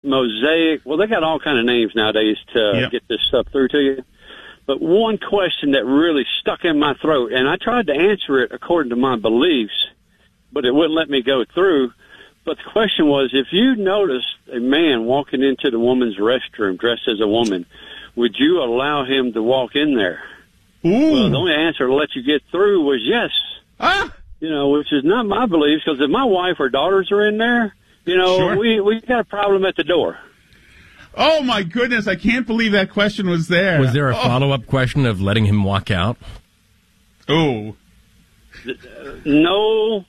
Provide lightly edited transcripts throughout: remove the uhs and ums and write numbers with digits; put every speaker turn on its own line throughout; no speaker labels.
Mosaic. Well, they got all kind of names nowadays to get this stuff through to you. But one question that really stuck in my throat, and I tried to answer it according to my beliefs, but it wouldn't let me go through. But the question was, if you noticed a man walking into the woman's restroom dressed as a woman, would you allow him to walk in there?
Ooh.
Well, the only answer to let you get through was yes. Which is not my beliefs, because if my wife or daughters are in there,
Sure.
we got a problem at the door.
Oh, my goodness. I can't believe that question was there.
Was there a follow-up question of letting him walk out?
Oh.
No.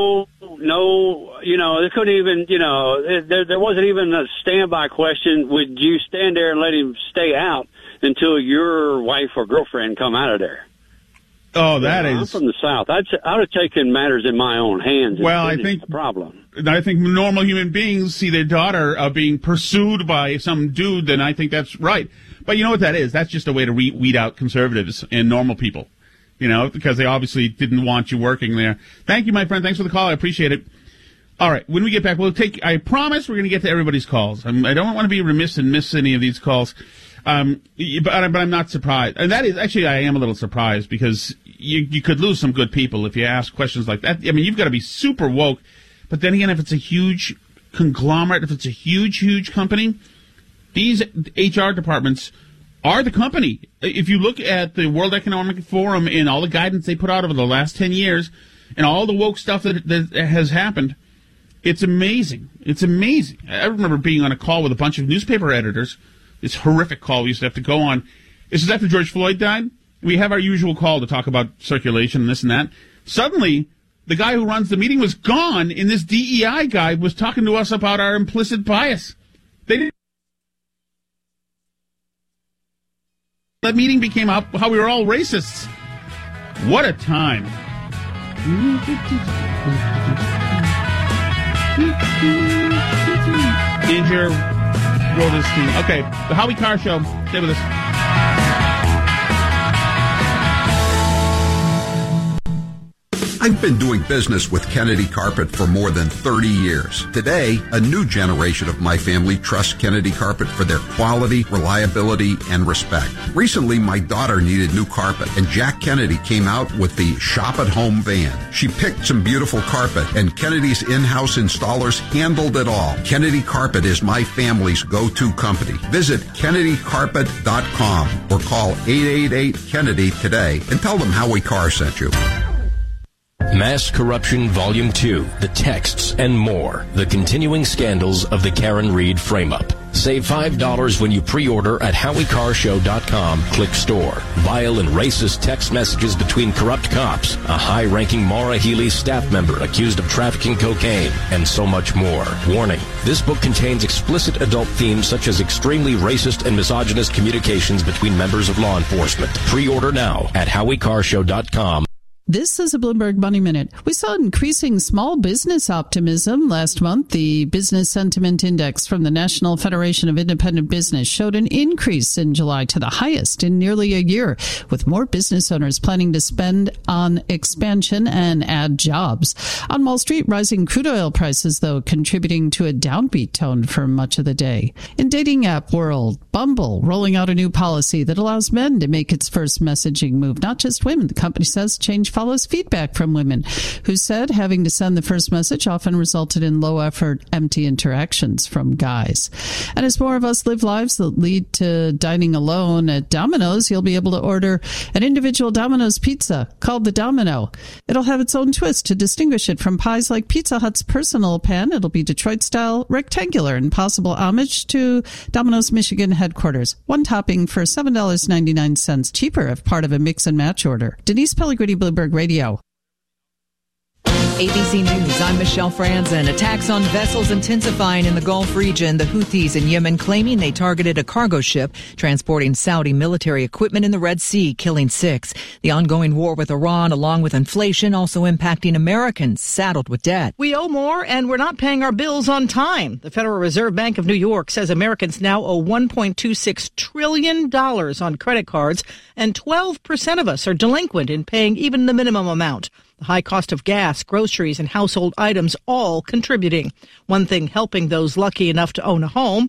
They couldn't even, there wasn't even a standby question. Would you stand there and let him stay out until your wife or girlfriend come out of there?
Oh, that is...
I'm from the South. I'd have taken matters in my own hands.
Well, I think...
the problem.
I think normal human beings see their daughter being pursued by some dude, then I think that's right. But you know what that is? That's just a way to weed out conservatives and normal people, because they obviously didn't want you working there. Thank you, my friend. Thanks for the call. I appreciate it. All right, when we get back, I promise we're going to get to everybody's calls. I don't want to be remiss and miss any of these calls. But I'm not surprised. And that is, actually, I am a little surprised, because you could lose some good people if you ask questions like that. I mean, you've got to be super woke. But then again, if it's a huge conglomerate, if it's a huge company, these HR departments are the company. If you look at the World Economic Forum and all the guidance they put out over the last 10 years and all the woke stuff that has happened, it's amazing. It's amazing. I remember being on a call with a bunch of newspaper editors. This horrific call we used to have to go on. This is after George Floyd died. We have our usual call to talk about circulation and this and that. Suddenly, the guy who runs the meeting was gone, and this DEI guy was talking to us about our implicit bias. That meeting became how we were all racists. What a time. Ginger Rodenstein. Okay, the Howie Carr Show. Stay with us.
I've been doing business with Kennedy Carpet for more than 30 years. Today, a new generation of my family trusts Kennedy Carpet for their quality, reliability, and respect. Recently, my daughter needed new carpet, and Jack Kennedy came out with the Shop at Home van. She picked some beautiful carpet, and Kennedy's in-house installers handled it all. Kennedy Carpet is my family's go-to company. Visit KennedyCarpet.com or call 888-KENNEDY today and tell them Howie Carr sent you.
Mass Corruption Volume 2, The Texts and More, The Continuing Scandals of the Karen Reed Frame-Up. Save $5 when you pre-order at HowieCarrShow.com. Click Store. Vile and racist text messages between corrupt cops, a high-ranking Maura Healey staff member accused of trafficking cocaine, and so much more. Warning, this book contains explicit adult themes such as extremely racist and misogynist communications between members of law enforcement. Pre-order now at HowieCarrShow.com.
This is a Bloomberg Money Minute. We saw increasing small business optimism last month. The Business Sentiment Index from the National Federation of Independent Business showed an increase in July to the highest in nearly a year, with more business owners planning to spend on expansion and add jobs. On Wall Street, rising crude oil prices, though, contributing to a downbeat tone for much of the day. In dating app world, Bumble rolling out a new policy that allows men to make its first messaging move, not just women. The company says change follows feedback from women who said having to send the first message often resulted in low-effort, empty interactions from guys. And as more of us live lives that lead to dining alone at Domino's, you'll be able to order an individual Domino's pizza called the Domino. It'll have its own twist to distinguish it from pies like Pizza Hut's personal pan. It'll be Detroit-style, rectangular, and possible homage to Domino's Michigan headquarters. One topping for $7.99 cheaper if part of a mix-and-match order. Denise Pellegrini, Bloomberg Radio.
ABC News, I'm Michelle Franzen. Attacks on vessels intensifying in the Gulf region. The Houthis in Yemen claiming they targeted a cargo ship transporting Saudi military equipment in the Red Sea, killing 6. The ongoing war with Iran, along with inflation, also impacting Americans saddled with debt.
We owe more, and we're not paying our bills on time. The Federal Reserve Bank of New York says Americans now owe $1.26 trillion on credit cards, and 12% of us are delinquent in paying even the minimum amount. The high cost of gas, groceries, and household items all contributing. One thing helping those lucky enough to own a home,